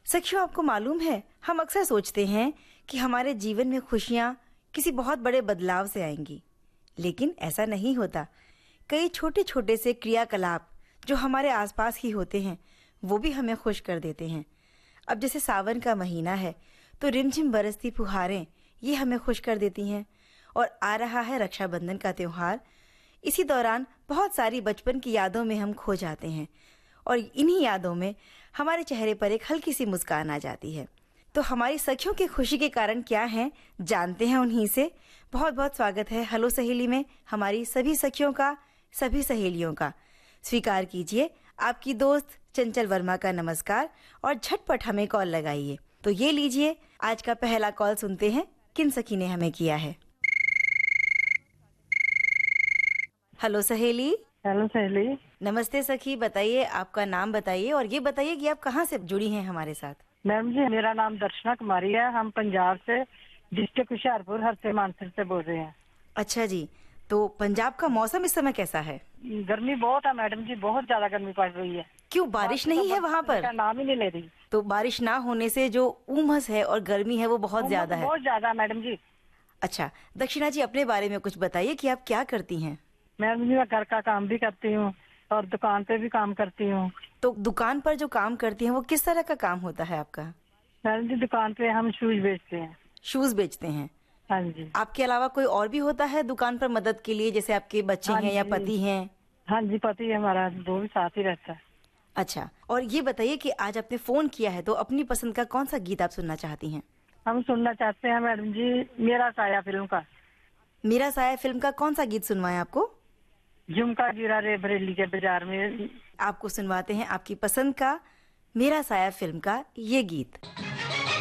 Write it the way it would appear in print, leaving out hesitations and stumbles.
सखियों, आपको मालूम है, हम अक्सर सोचते हैं कि हमारे जीवन में खुशियाँ किसी बहुत बड़े बदलाव से आएंगी, लेकिन ऐसा नहीं होता। कई छोटे छोटे से क्रियाकलाप जो हमारे आसपास ही होते हैं, वो भी हमें खुश कर देते हैं। अब जैसे सावन का महीना है, तो रिमझिम बरसती फुहारें ये हमें खुश कर देती हैं। और आ रहा है रक्षाबंधन का त्योहार। इसी दौरान बहुत सारी बचपन की यादों में हम खो जाते हैं और इन्हीं यादों में हमारे चेहरे पर एक हल्की सी मुस्कान आ जाती है। तो हमारी सखियों की खुशी के कारण क्या हैं, जानते हैं उन्हीं से। बहुत बहुत स्वागत है हेलो सहेली में हमारी सभी सखियों का, सभी सहेलियों का। स्वीकार कीजिए आपकी दोस्त चंचल वर्मा का नमस्कार और झटपट हमें कॉल लगाइए। तो ये लीजिए, आज का पहला कॉल सुनते हैं किन सखी ने हमें किया है। हेलो सहेली। हेलो सहेली। नमस्ते सखी, बताइए आपका नाम बताइए और ये बताइए कि आप कहाँ से जुड़ी हैं हमारे साथ। मैम जी, मेरा नाम दर्शना कुमारी है। हम पंजाब से, डिस्ट्रिक्ट हुशियारपुर हरसे मानसर से बोल रहे हैं। अच्छा जी, तो पंजाब का मौसम इस समय कैसा है? गर्मी बहुत है मैडम जी, बहुत ज्यादा गर्मी पड़ रही है। क्यों, बारिश नहीं है वहाँ पर? नाम ही नहीं ले रही। तो बारिश ना होने से जो उमस है और गर्मी है वो बहुत ज्यादा है। बहुत ज्यादा मैडम जी। अच्छा, दक्षिणा जी अपने बारे में कुछ बताइए कि आप क्या करती हैं? मैडम जी, मैं घर का काम भी करती हूँ और दुकान पे भी काम करती हूँ। तो दुकान पर जो काम करती हैं वो किस तरह का काम होता है आपका? मैडम जी, दुकान पे हम शूज बेचते हैं। शूज बेचते हैं? हाँ जी। आपके अलावा कोई और भी होता है दुकान पर मदद के लिए, जैसे आपके बच्चे हैं या पति हैं? हाँ जी, पति हमारा, वो भी साथ ही रहता है। अच्छा, और ये बताइए कि आज आपने फोन किया है तो अपनी पसंद का कौन सा गीत आप सुनना चाहती हैं? हम सुनना चाहते हैं मैडम जी, मेरा साया फिल्म का। मेरा साया फिल्म का कौन सा गीत सुनवाएं आपको? झुमका गिरा रे बरेली के बाजार में। आपको सुनवाते हैं आपकी पसंद का मेरा साया फिल्म का ये गीत।